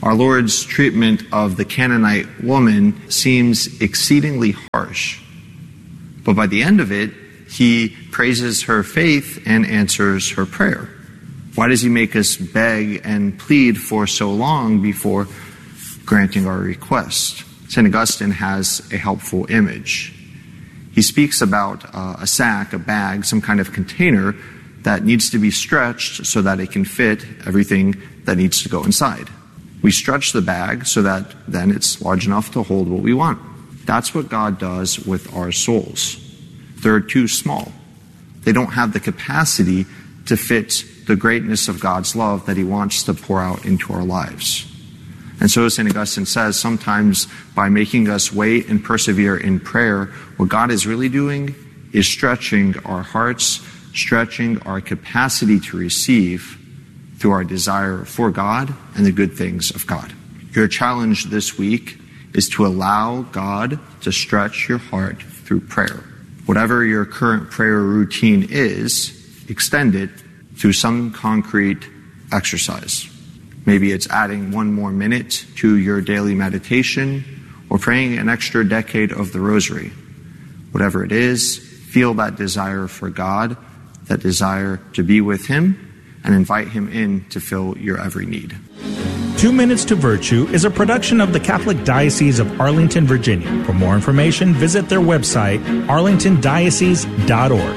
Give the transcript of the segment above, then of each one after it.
Our Lord's treatment of the Canaanite woman seems exceedingly harsh. But by the end of it, he praises her faith and answers her prayer. Why does he make us beg and plead for so long before granting our request? St. Augustine has a helpful image. He speaks about a sack, a bag, some kind of container that needs to be stretched so that it can fit everything that needs to go inside. We stretch the bag so that then it's large enough to hold what we want. That's what God does with our souls. They're too small. They don't have the capacity to fit the greatness of God's love that he wants to pour out into our lives. And so St. Augustine says, sometimes by making us wait and persevere in prayer, what God is really doing is stretching our hearts, stretching our capacity to receive through our desire for God and the good things of God. Your challenge this week is to allow God to stretch your heart through prayer. Whatever your current prayer routine is, extend it through some concrete exercise. Maybe it's adding 1 more minute to your daily meditation or praying an extra decade of the rosary. Whatever it is, feel that desire for God, that desire to be with him, and invite him in to fill your every need. 2 Minutes to Virtue is a production of the Catholic Diocese of Arlington, Virginia. For more information, visit their website, arlingtondiocese.org.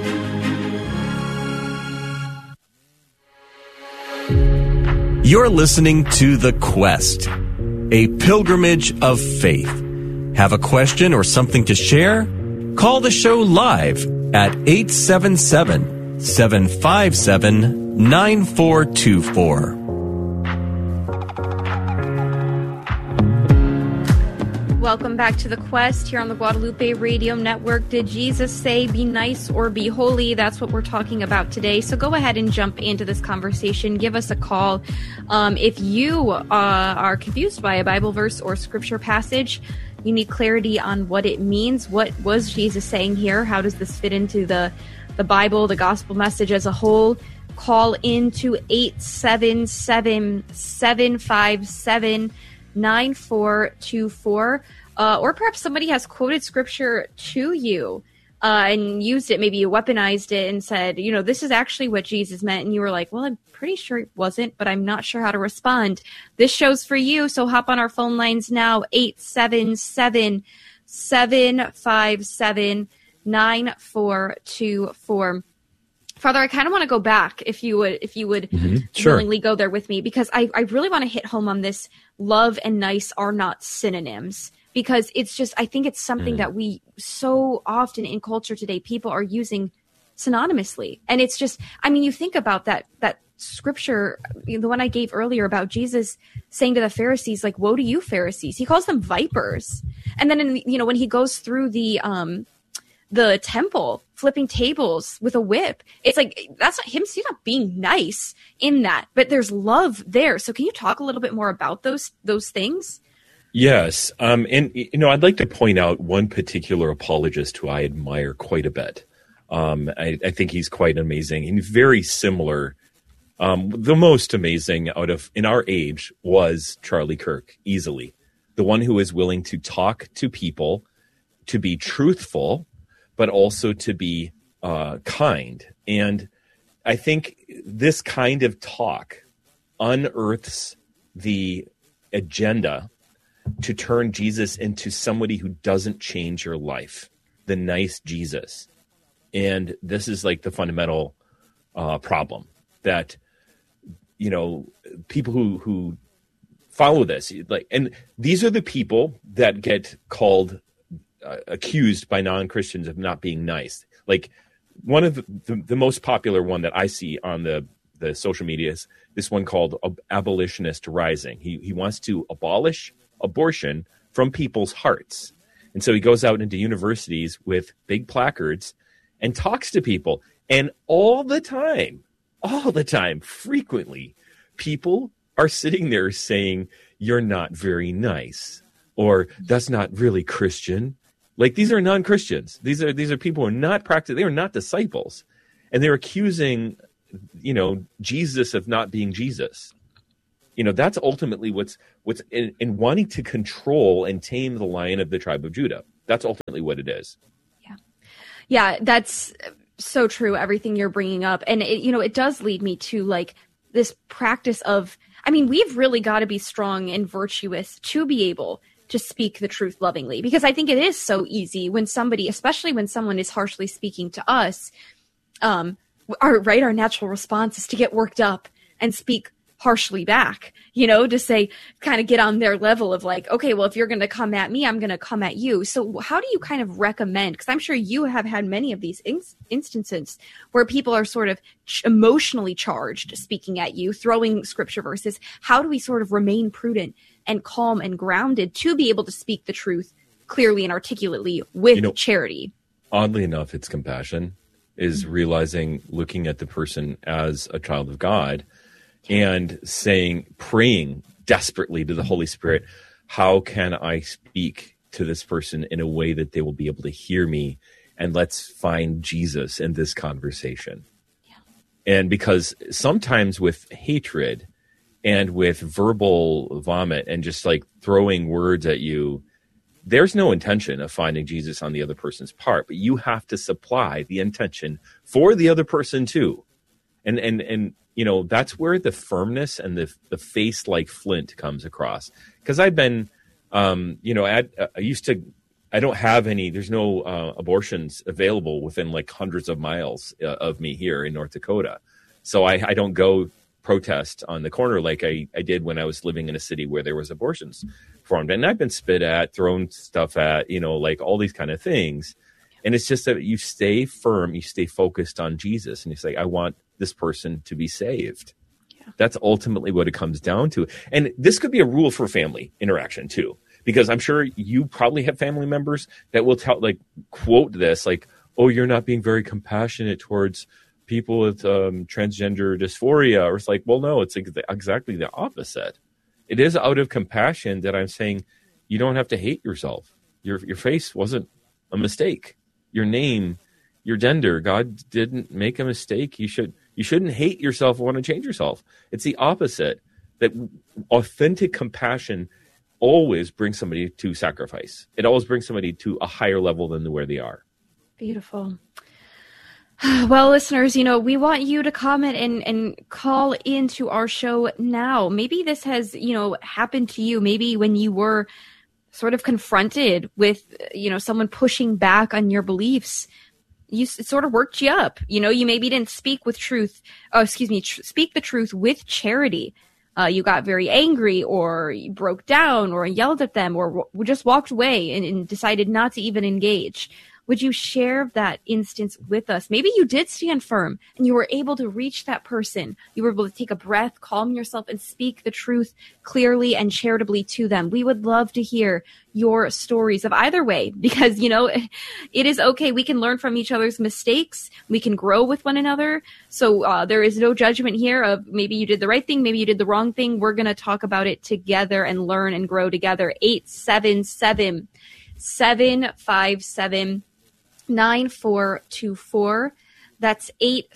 You're listening to The Quest, a pilgrimage of faith. Have a question or something to share? Call the show live at 877-757-9424. Welcome back to The Quest here on the Guadalupe Radio Network. Did Jesus say, be nice or be holy? That's what we're talking about today. So go ahead and jump into this conversation. Give us a call. If you are confused by a Bible verse or scripture passage, you need clarity on what it means. What was Jesus saying here? How does this fit into the Bible, the gospel message as a whole? Call into 877-757-9424. Or perhaps somebody has quoted scripture to you and used it. Maybe you weaponized it and said, this is actually what Jesus meant. And you were like, well, I'm pretty sure it wasn't, but I'm not sure how to respond. This show's for you. So hop on our phone lines now, 877-757-9424. Father, I kind of want to go back if you would Sure. willingly go there with me, because I really want to hit home on this. Love and nice are not synonyms, because it's just, I think it's something that we so often in culture today, people are using synonymously. And it's just, you think about that scripture, the one I gave earlier about Jesus saying to the Pharisees, like, woe to you, Pharisees. He calls them vipers. And then, when he goes through the temple, flipping tables with a whip, it's like, that's not him. He's not being nice in that, but there's love there. So can you talk a little bit more about those things? Yes. And, I'd like to point out one particular apologist who I admire quite a bit. I think he's quite amazing and very similar. The most amazing in our age was Charlie Kirk, easily. The one who is willing to talk to people, to be truthful, but also to be kind. And I think this kind of talk unearths the agenda to turn Jesus into somebody who doesn't change your life, the nice Jesus. And this is like the fundamental problem that, people who follow this, and these are the people that get called accused by non-Christians of not being nice. Like, one of the most popular one that I see on the social media is this one called Abolitionist Rising. He wants to abolish abortion from people's hearts. And so he goes out into universities with big placards and talks to people. And all the time, frequently, people are sitting there saying, you're not very nice, or that's not really Christian. Like, these are non-Christians. These are people who are not they are not disciples. And they're accusing, Jesus of not being Jesus. that's ultimately what's in wanting to control and tame the Lion of the tribe of Judah. That's ultimately what it is. Yeah, that's so true, everything you're bringing up. And, it does lead me to like this practice of, we've really got to be strong and virtuous to be able to speak the truth lovingly, because I think it is so easy when somebody, especially when someone is harshly speaking to us, our natural response is to get worked up and speak harshly back, to say, kind of get on their level of like, okay, well, if you're going to come at me, I'm going to come at you. So how do you kind of recommend, because I'm sure you have had many of these instances where people are sort of emotionally charged speaking at you, throwing scripture verses. How do we sort of remain prudent and calm and grounded to be able to speak the truth clearly and articulately with charity? Oddly enough, it's compassion, is realizing, looking at the person as a child of God and praying desperately to the Holy Spirit, how can I speak to this person in a way that they will be able to hear me? And let's find Jesus in this conversation. Yeah. And because sometimes with hatred and with verbal vomit and just like throwing words at you, there's no intention of finding Jesus on the other person's part, but you have to supply the intention for the other person too. And that's where the firmness and the face like flint comes across. Because I've been, I don't have any, there's no abortions available within like hundreds of miles of me here in North Dakota. So I don't go protest on the corner like I did when I was living in a city where there was abortions performed. And I've been spit at, thrown stuff at, like all these kind of things. And it's just that you stay firm, you stay focused on Jesus, and you say, I want this person to be saved. Yeah. That's ultimately what it comes down to. And this could be a rule for family interaction too, because I'm sure you probably have family members that will quote this, like, oh, you're not being very compassionate towards people with transgender dysphoria. Or it's like, well, no, it's exactly the opposite. It is out of compassion that I'm saying you don't have to hate yourself. Your face wasn't a mistake. Your name, your gender, God didn't make a mistake. You shouldn't hate yourself or want to change yourself. It's the opposite. That authentic compassion always brings somebody to sacrifice. It always brings somebody to a higher level than where they are. Beautiful. Well, listeners, we want you to comment and call into our show now. Maybe this has, happened to you. Maybe when you were sort of confronted with, someone pushing back on your beliefs, it sort of worked you up. You maybe didn't speak with truth. Speak the truth with charity. You got very angry, or you broke down, or yelled at them, or just walked away and decided not to even engage. Would you share that instance with us? Maybe you did stand firm and you were able to reach that person. You were able to take a breath, calm yourself, and speak the truth clearly and charitably to them. We would love to hear your stories of either way, because, it is okay. We can learn from each other's mistakes. We can grow with one another. So there is no judgment here of maybe you did the right thing, maybe you did the wrong thing. We're going to talk about it together and learn and grow together. 877-757-9424. That's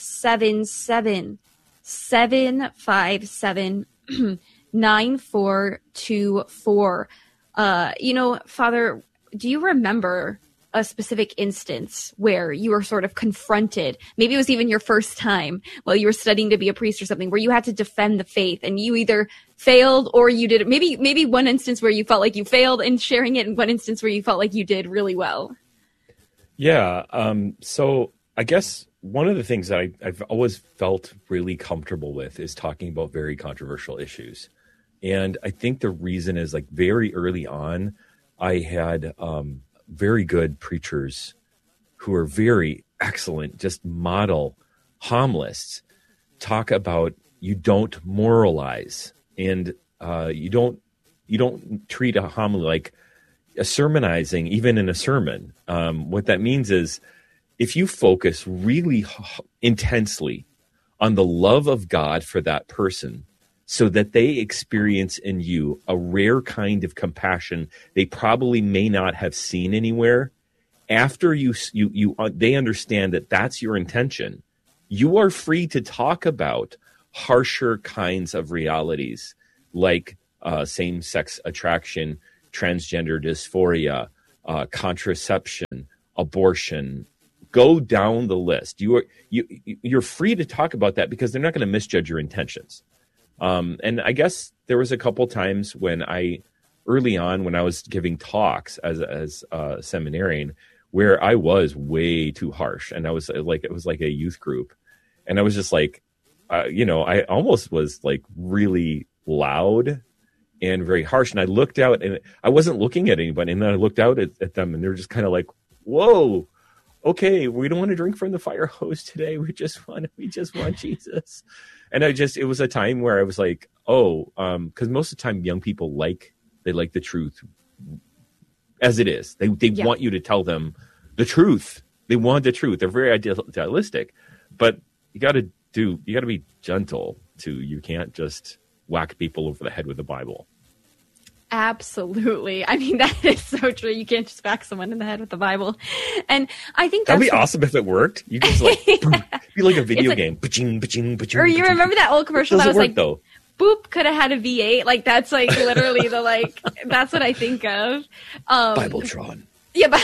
877-757-9424. Father, do you remember a specific instance where you were sort of confronted? Maybe it was even your first time while you were studying to be a priest or something, where you had to defend the faith and you either failed or you did. Maybe one instance where you felt like you failed in sharing it, and one instance where you felt like you did really well. Yeah. So I guess one of the things that I've always felt really comfortable with is talking about very controversial issues. And I think the reason is, like, very early on, I had very good preachers who are very excellent, just model homilists, talk about you don't moralize, and you don't treat a homily like a sermonizing, even in a sermon. What that means is, if you focus really intensely on the love of God for that person, so that they experience in you a rare kind of compassion they probably may not have seen anywhere, after they understand that that's your intention, you are free to talk about harsher kinds of realities like same-sex attraction, transgender dysphoria, contraception, abortion. Go down the list. You're free to talk about that because they're not going to misjudge your intentions. And I guess there was a couple times when early on when I was giving talks as a seminarian, where I was way too harsh, and it was like a youth group, and I was just like, I almost was like really loud and very harsh. And I looked out, and I wasn't looking at anybody, and then I looked out at them, and they're just kind of like, "Whoa, okay, we don't want to drink from the fire hose today. We just want Jesus." And it was a time where I was like, because most of the time young people they like the truth as it is. They want you to tell them the truth. They want the truth. They're very idealistic, but you got to be gentle too. You can't just whack people over the head with the Bible. Absolutely. I mean, that is so true. You can't just whack someone in the head with the Bible. And I think that'd be awesome if it worked. You just like be like a video game. Or you remember that old commercial that was like, though. Boop could have had a V8. Like that's like literally that's what I think of. Bibletron. Yeah, but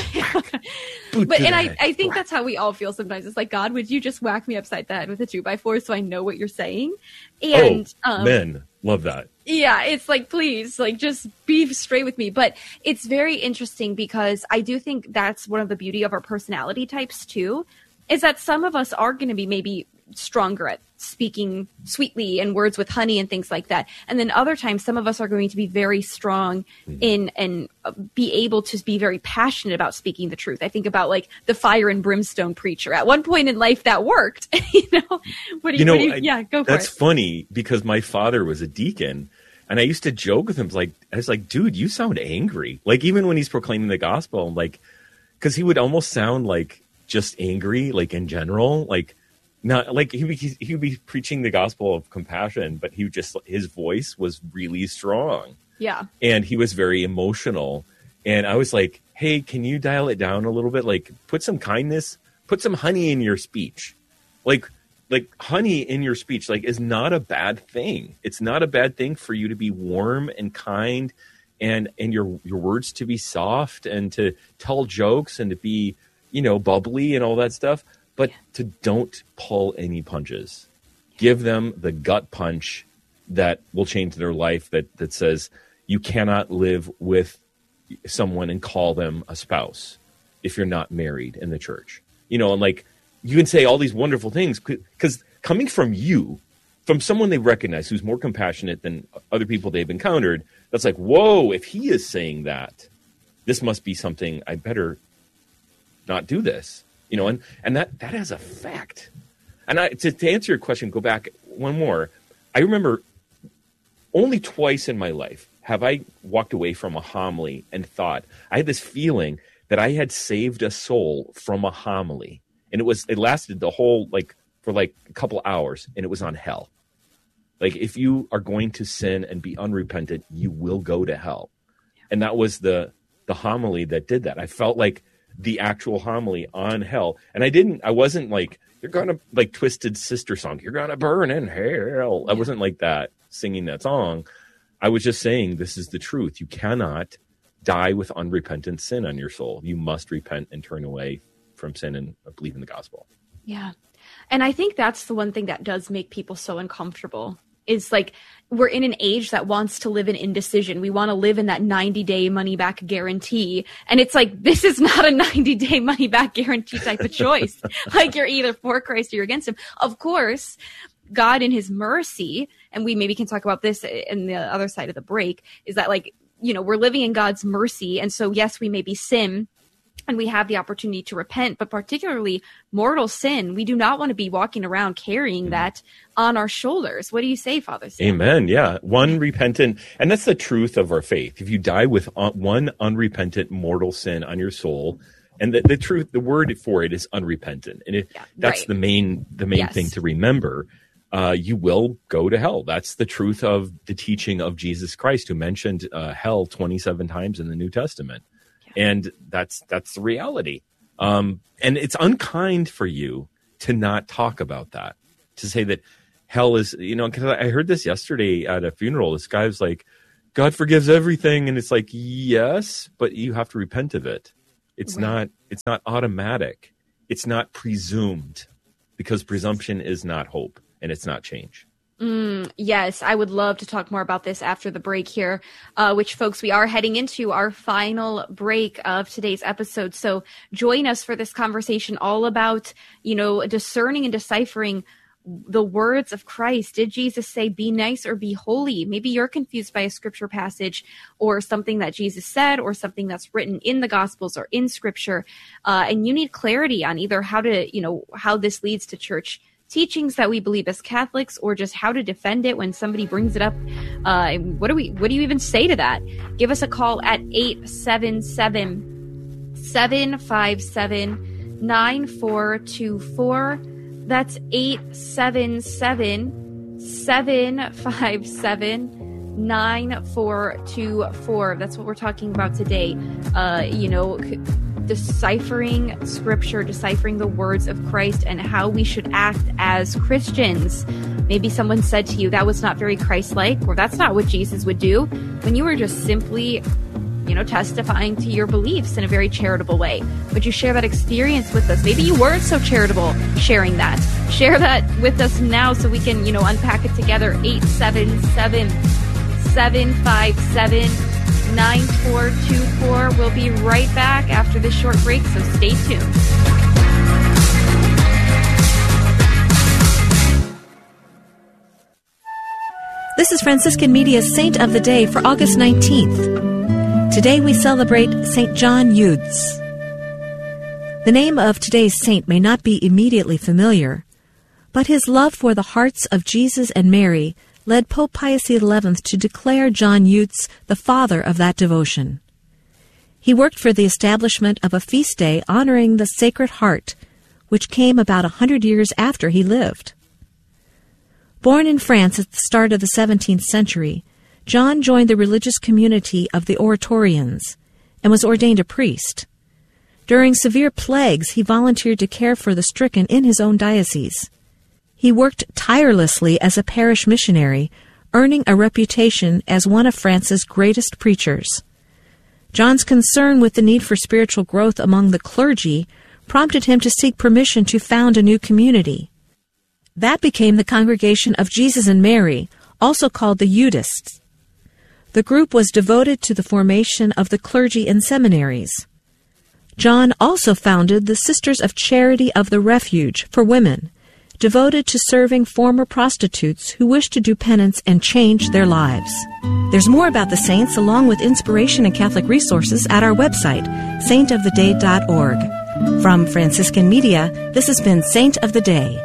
I think that's how we all feel sometimes. It's like, God, would you just whack me upside the head with a 2x4 so I know what you're saying? And men love that. Yeah, it's like, please, like just be straight with me. But it's very interesting because I do think that's one of the beauty of our personality types too, is that some of us are going to be maybe stronger at speaking sweetly and words with honey and things like that. And then other times, some of us are going to be very strong in and be able to be very passionate about speaking the truth. I think about like the fire and brimstone preacher. At one point in life that worked, go for it. That's funny because my father was a deacon and I used to joke with him. I was like, dude, you sound angry. Like even when he's proclaiming the gospel, like, cause he would almost sound like just angry, like in general, like, not like he would be preaching the gospel of compassion, but his voice was really strong. Yeah. And he was very emotional. And I was like, hey, can you dial it down a little bit? Like put some kindness, put some honey in your speech. Like honey in your speech, like is not a bad thing. It's not a bad thing for you to be warm and kind and your words to be soft and to tell jokes and to be, bubbly and all that stuff. But to don't pull any punches. Give them the gut punch that will change their life, that says you cannot live with someone and call them a spouse if you're not married in the church. And like you can say all these wonderful things because coming from you, from someone they recognize who's more compassionate than other people they've encountered, that's like, whoa, if he is saying that, this must be something I better not do this. And that has effect. And to answer your question, go back one more. I remember only twice in my life have I walked away from a homily and thought, I had this feeling that I had saved a soul from a homily. And it lasted the whole, for a couple hours, and it was on hell. Like, if you are going to sin and be unrepentant, you will go to hell. And that was the homily that did that. I felt like the actual homily on hell. And I wasn't like, you're going to like Twisted Sister song, you're going to burn in hell. I wasn't like that singing that song. I was just saying, this is the truth. You cannot die with unrepentant sin on your soul. You must repent and turn away from sin and believe in the gospel. Yeah. And I think that's the one thing that does make people so uncomfortable is like, we're in an age that wants to live in indecision. We want to live in that 90-day money-back guarantee. And it's like, this is not a 90-day money-back guarantee type of choice. Like, you're either for Christ or you're against him. Of course, God in his mercy, and we maybe can talk about this in the other side of the break, is that we're living in God's mercy. And so, yes, we may be sin, and we have the opportunity to repent, but particularly mortal sin, we do not want to be walking around carrying that on our shoulders. What do you say, Father Sam? Amen. Yeah. One repentant, and that's the truth of our faith. If you die with one unrepentant mortal sin on your soul, and the truth, the word for it is unrepentant. And that's right. the main thing to remember. You will go to hell. That's the truth of the teaching of Jesus Christ, who mentioned hell 27 times in the New Testament. And that's the reality. And it's unkind for you to not talk about that, to say that hell is, because I heard this yesterday at a funeral. This guy was like, God forgives everything. And it's like, yes, but you have to repent of it. It's not automatic. It's not presumed, because presumption is not hope and it's not change. Yes, I would love to talk more about this after the break here, which, folks, we are heading into our final break of today's episode. So join us for this conversation all about, discerning and deciphering the words of Christ. Did Jesus say, be nice or be holy? Maybe you're confused by a scripture passage or something that Jesus said or something that's written in the Gospels or in scripture. And you need clarity on either how this leads to church teachings that we believe as Catholics, or just how to defend it when somebody brings it up. What do you even say to that? Give us a call at 877-757-9424. That's 877-757-9424. That's what we're talking about today. Deciphering scripture, deciphering the words of Christ, and how we should act as Christians. Maybe someone said to you that was not very Christ-like, or that's not what Jesus would do, when you were just simply, testifying to your beliefs in a very charitable way. Would you share that experience with us? Maybe you weren't so charitable sharing that. Share that with us now so we can, unpack it together. 877-757-9424. We'll be right back after this short break, so stay tuned. This is Franciscan Media's Saint of the Day for August 19th. Today we celebrate St. John Eudes. The name of today's saint may not be immediately familiar, but his love for the hearts of Jesus and Mary led Pope Pius XI to declare John Eudes the father of that devotion. He worked for the establishment of a feast day honoring the Sacred Heart, which came about 100 years after he lived. Born in France at the start of the 17th century, John joined the religious community of the Oratorians and was ordained a priest. During severe plagues, he volunteered to care for the stricken in his own diocese. He worked tirelessly as a parish missionary, earning a reputation as one of France's greatest preachers. John's concern with the need for spiritual growth among the clergy prompted him to seek permission to found a new community. That became the Congregation of Jesus and Mary, also called the Eudists. The group was devoted to the formation of the clergy in seminaries. John also founded the Sisters of Charity of the Refuge for women, devoted to serving former prostitutes who wish to do penance and change their lives. There's more about the saints along with inspiration and Catholic resources at our website, saintoftheday.org. From Franciscan Media, this has been Saint of the Day.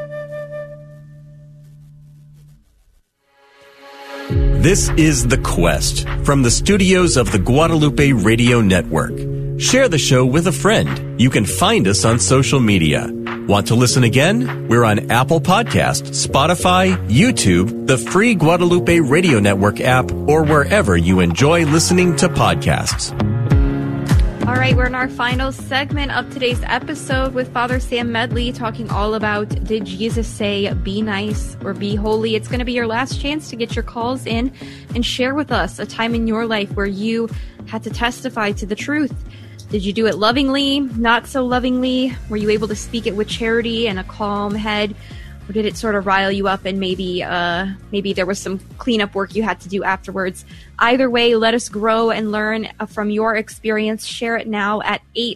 This is The Quest from the studios of the Guadalupe Radio Network. Share the show with a friend. You can find us on social media. Want to listen again? We're on Apple Podcasts, Spotify, YouTube, the free Guadalupe Radio Network app, or wherever you enjoy listening to podcasts. All right, we're in our final segment of today's episode with Father Sam Medley, talking all about, did Jesus say, be nice or be holy? It's going to be your last chance to get your calls in and share with us a time in your life where you had to testify to the truth. Did you do it lovingly, not so lovingly? Were you able to speak it with charity and a calm head? Or did it sort of rile you up and maybe there was some cleanup work you had to do afterwards? Either way, let us grow and learn from your experience. Share it now at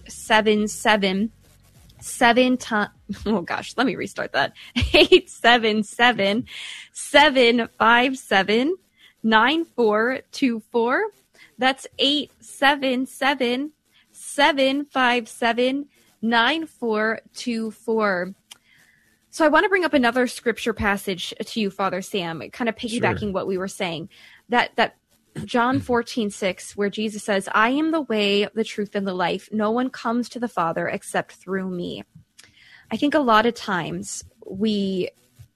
877-757-9424. That's 877-757-9424. So I want to bring up another scripture passage to you, Father Sam, kind of piggybacking what we were saying, that John 14:6, where Jesus says, I am the way, the truth, and the life. No one comes to the Father except through me. I think a lot of times we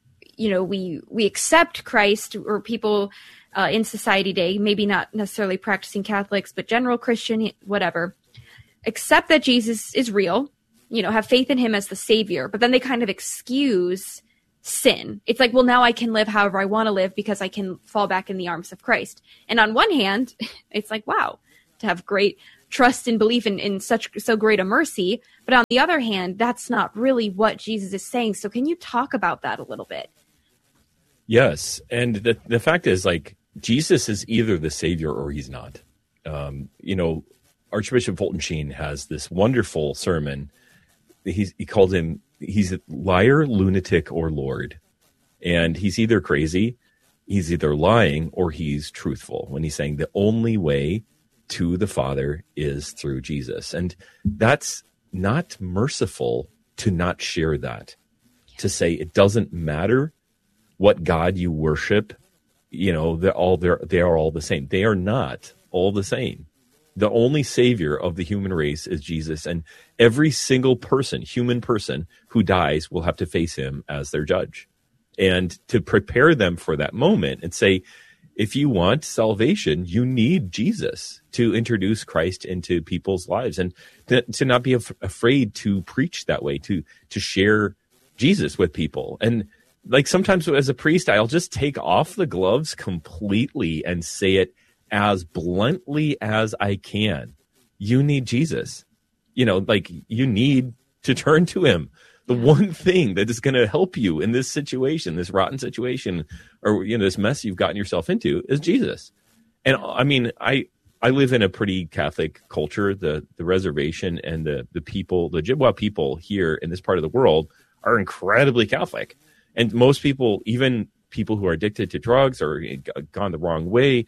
accept Christ, or people in society today, maybe not necessarily practicing Catholics, but general Christian, whatever, accept that Jesus is real, have faith in him as the Savior, but then they kind of excuse sin. It's like, well, now I can live however I want to live because I can fall back in the arms of Christ. And on one hand, it's like, wow, to have great trust and belief in so great a mercy. But on the other hand, that's not really what Jesus is saying. So can you talk about that a little bit? Yes. And the fact is, like, Jesus is either the Savior or he's not. Archbishop Fulton Sheen has this wonderful sermon. He called him, he's a liar, lunatic, or Lord. And he's either crazy, he's either lying, or he's truthful when he's saying the only way to the Father is through Jesus. And that's not merciful to not share that, to say it doesn't matter what God you worship, they are all the same. They are not all the same. The only savior of the human race is Jesus, and every single human person who dies will have to face him as their judge. And to prepare them for that moment and say, if you want salvation, you need Jesus to introduce Christ into people's lives, and to not be afraid to preach that way, to share Jesus with people. And like sometimes as a priest, I'll just take off the gloves completely and say it as bluntly as I can. You need Jesus. You need to turn to him. The one thing that is going to help you in this situation, this rotten situation, or this mess you've gotten yourself into, is Jesus. And I mean, I live in a pretty Catholic culture. The reservation and the people, the Ojibwa people here in this part of the world, are incredibly Catholic. And most people, even people who are addicted to drugs or gone the wrong way,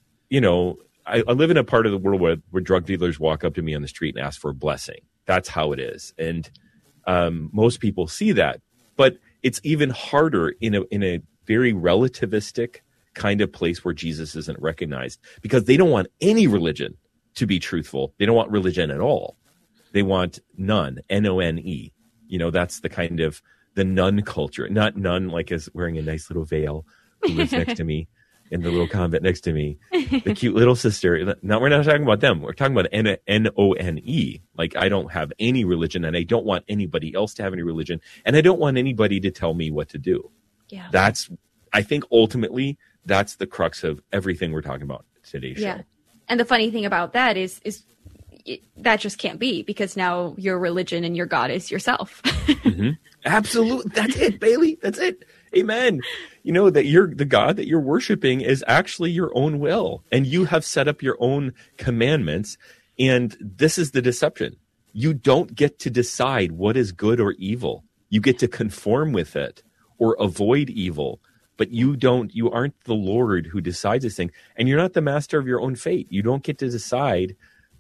I live in a part of the world where drug dealers walk up to me on the street and ask for a blessing. That's how it is. And most people see that. But it's even harder in a very relativistic kind of place where Jesus isn't recognized, because they don't want any religion to be truthful. They don't want religion at all. They want none, None. That's the kind of the nun culture, not nun like as wearing a nice little veil who lives next to me in the little convent next to me, the cute little sister. No, we're not talking about them. We're talking about None. Like, I don't have any religion, and I don't want anybody else to have any religion, and I don't want anybody to tell me what to do. Yeah. I think ultimately that's the crux of everything we're talking about today's show. And the funny thing about that is that just can't be, because now your religion and your God is yourself. Mm-hmm. Absolutely. That's it, Bailey. That's it. Amen. That the God that you're worshiping is actually your own will, and you have set up your own commandments. And this is the deception. You don't get to decide what is good or evil. You get to conform with it or avoid evil, but you aren't the Lord who decides this thing. And you're not the master of your own fate. You don't get to decide,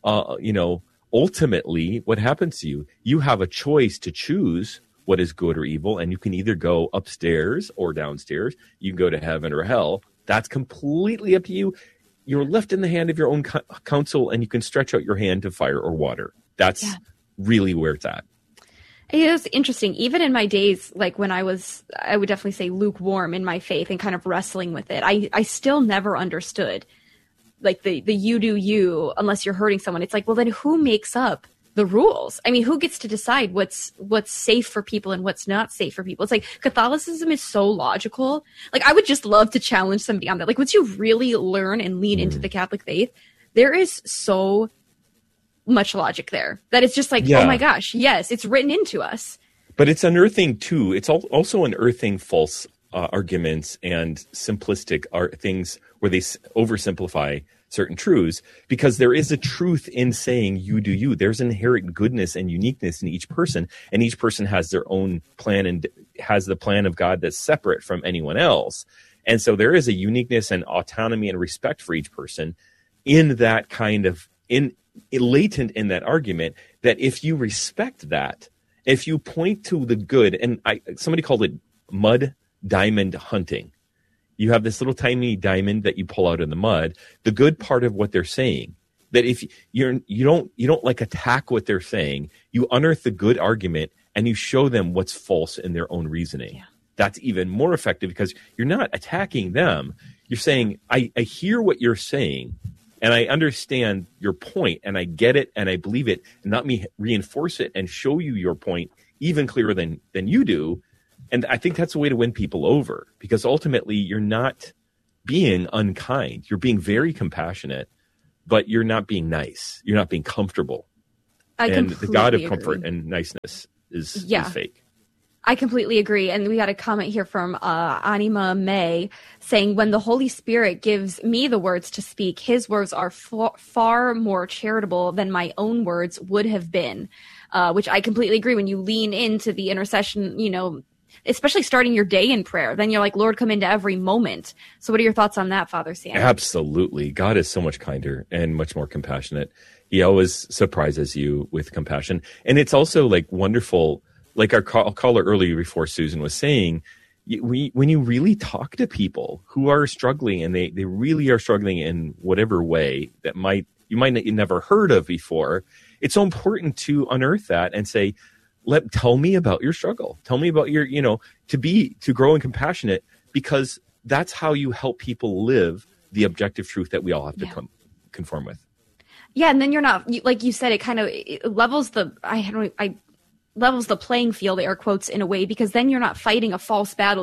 ultimately what happens to you. You have a choice to choose what is good or evil, and you can either go upstairs or downstairs. You can go to heaven or hell. That's completely up to you. You're left in the hand of your own counsel, and you can stretch out your hand to fire or water. That's really where it's at. It was interesting. Even in my days, like when I would definitely say lukewarm in my faith and kind of wrestling with it, I still never understood like the you do you unless you're hurting someone. It's like, well, then who makes up the rules? I mean, who gets to decide what's safe for people and what's not safe for people? It's like Catholicism is so logical. Like, I would just love to challenge somebody on that. Like, once you really learn and lean into the Catholic faith, there is so much logic there that it's just like, oh my gosh, yes, it's written into us. But it's unearthing too. It's also unearthing false arguments and simplistic things where they oversimplify certain truths, because there is a truth in saying you do you. There's inherent goodness and uniqueness in each person, and each person has their own plan and has the plan of God that's separate from anyone else. And so there is a uniqueness and autonomy and respect for each person in that kind of latent in that argument, that if you respect that, if you point to the good, and somebody called it mud diamond hunting. You have this little tiny diamond that you pull out in the mud. The good part of what they're saying, that if you don't like attack what they're saying, you unearth the good argument and you show them what's false in their own reasoning. Yeah. That's even more effective, because you're not attacking them. You're saying, I hear what you're saying, and I understand your point, and I get it, and I believe it, and let me reinforce it and show you your point even clearer than you do. And I think that's a way to win people over, because ultimately you're not being unkind. You're being very compassionate, but you're not being nice. You're not being comfortable. And the God of comfort and niceness is fake. I completely agree. And we got a comment here from Anima May saying, when the Holy Spirit gives me the words to speak, his words are far more charitable than my own words would have been, which I completely agree. When you lean into the intercession, you know, especially starting your day in prayer, then you're like, Lord, come into every moment. So what are your thoughts on that, Father Sam? Absolutely. God is so much kinder and much more compassionate. He always surprises you with compassion. And it's also like wonderful. Like our caller earlier before Susan was saying, when you really talk to people who are struggling, and they really are struggling in whatever way that you might never heard of before, it's so important to unearth that and say, tell me about your struggle. Tell me about your, to grow in compassionate, because that's how you help people live the objective truth that we all have to conform with. Yeah, and then you're not, like you said, it levels levels the playing field, air quotes, in a way, because then you're not fighting a false battle.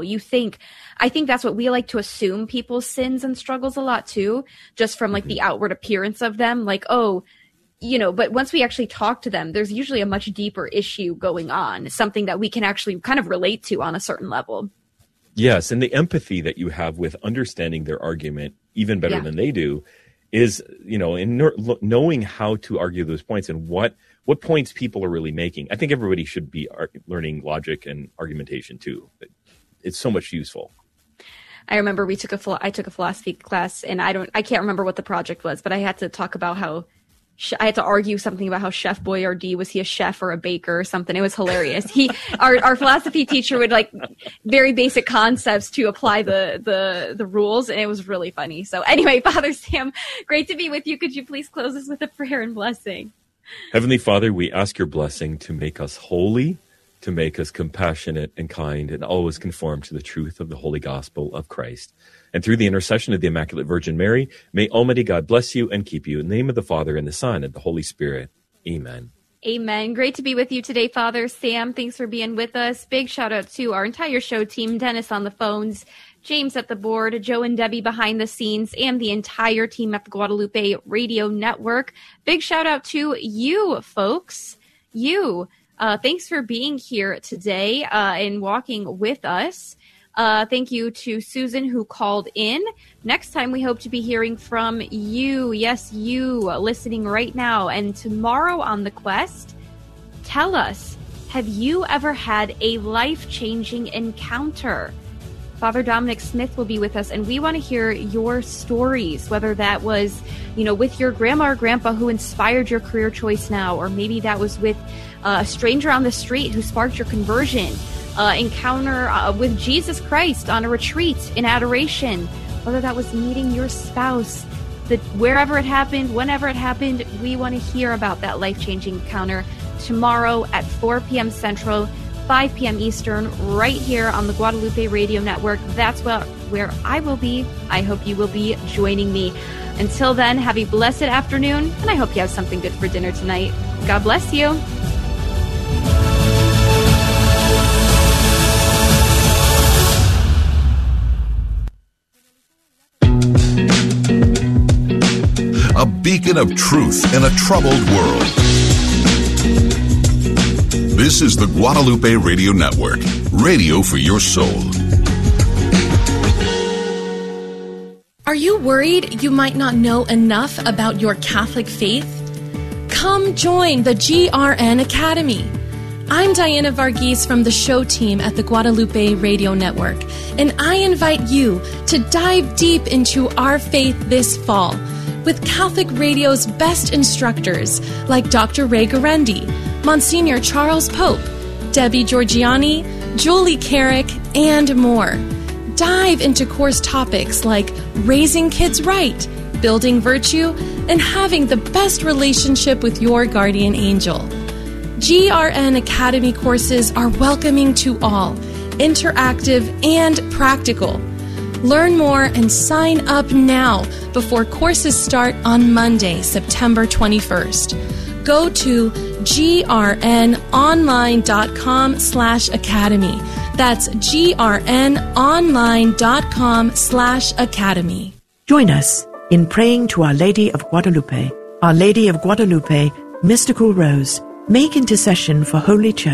I think that's what we like to assume people's sins and struggles a lot too, just from like the outward appearance of them, like, oh, but once we actually talk to them, there's usually a much deeper issue going on, something that we can actually kind of relate to on a certain level. Yes, and the empathy that you have with understanding their argument even better than they do is, in knowing how to argue those points and what points people are really making. I think everybody should be learning logic and argumentation too. It's so much useful. I remember I took a philosophy class, and I can't remember what the project was, but I had to talk about how I had to argue something about how Chef Boyardee, was he a chef or a baker or something? It was hilarious. Our philosophy teacher would like very basic concepts to apply the rules, and it was really funny. So anyway, Father Sam, great to be with you. Could you please close us with a prayer and blessing? Heavenly Father, we ask your blessing to make us holy, to make us compassionate and kind, and always conform to the truth of the holy gospel of Christ. And through the intercession of the Immaculate Virgin Mary, may Almighty God bless you and keep you. In the name of the Father, and the Son, and the Holy Spirit. Amen. Amen. Great to be with you today, Father Sam. Thanks for being with us. Big shout out to our entire show team, Dennis on the phones, James at the board, Joe and Debbie behind the scenes, and the entire team at the Guadalupe Radio Network. Big shout out to you, folks. Thanks for being here today and walking with us. Thank you to Susan, who called in. Next time, we hope to be hearing from you. Yes, you listening right now. And tomorrow on The Quest, tell us, have you ever had a life-changing encounter? Father Dominic Smith will be with us, and we want to hear your stories, whether that was, with your grandma or grandpa who inspired your career choice now, or maybe that was with a stranger on the street who sparked your conversion. Encounter with Jesus Christ on a retreat in adoration, whether that was meeting your spouse, wherever it happened, whenever it happened, we want to hear about that life-changing encounter tomorrow at 4 p.m. Central, 5 p.m. Eastern, right here on the Guadalupe Radio Network. That's where I will be. I hope you will be joining me. Until then, have a blessed afternoon, and I hope you have something good for dinner tonight. God bless you. A beacon of truth in a troubled world. This is the Guadalupe Radio Network, radio for your soul. Are you worried you might not know enough about your Catholic faith? Come join the GRN Academy. I'm Diana Varghese from the show team at the Guadalupe Radio Network, and I invite you to dive deep into our faith this fall with Catholic Radio's best instructors like Dr. Ray Guarendi, Monsignor Charles Pope, Debbie Georgiani, Julie Carrick, and more. Dive into course topics like raising kids right, building virtue, and having the best relationship with your guardian angel. GRN Academy courses are welcoming to all, interactive and practical. Learn more and sign up now before courses start on Monday, September 21st. Go to grnonline.com/academy. That's grnonline.com/academy. Join us in praying to Our Lady of Guadalupe. Our Lady of Guadalupe, Mystical Rose, make intercession for Holy Church.